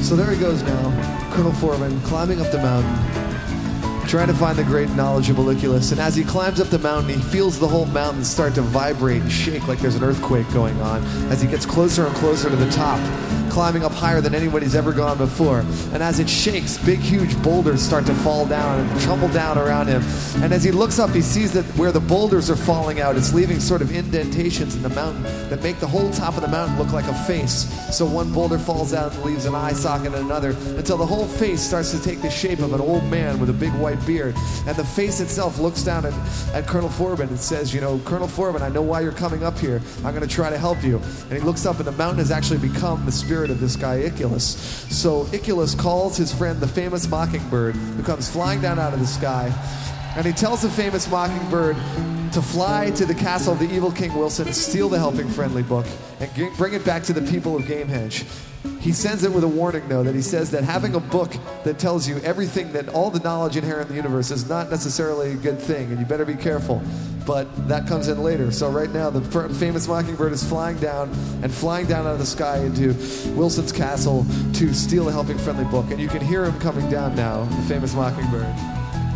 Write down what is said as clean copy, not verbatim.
So there he goes now, Colonel Foreman, climbing up the mountain, trying to find the great knowledge of Iculus. And as he climbs up the mountain, he feels the whole mountain start to vibrate and shake like there's an earthquake going on as he gets closer and closer to the top, climbing up higher than anybody's ever gone before. And as it shakes, big, huge boulders start to fall down and tumble down around him. And as he looks up, he sees that where the boulders are falling out, it's leaving sort of indentations in the mountain that make the whole top of the mountain look like a face. So one boulder falls out and leaves an eye socket in another until the whole face starts to take the shape of an old man with a big white beard. And the face itself looks down at Colonel Foreman and says, you know, Colonel Foreman, I know why you're coming up here. I'm going to try to help you. And he looks up, and the mountain has actually become the spirit of this guy Iculus. So Iculus calls his friend the famous mockingbird, who comes flying down out of the sky, and he tells the famous mockingbird to fly to the castle of the evil King Wilson, steal the Helping Friendly book, and bring it back to the people of Gamehenge. He sends it with a warning, though, that he says that having a book that tells you everything, that all the knowledge inherent in the universe, is not necessarily a good thing, and you better be careful. But that comes in later. So right now, the famous mockingbird is flying down out of the sky into Wilson's castle to steal a Helping Friendly book. And you can hear him coming down now, the famous mockingbird.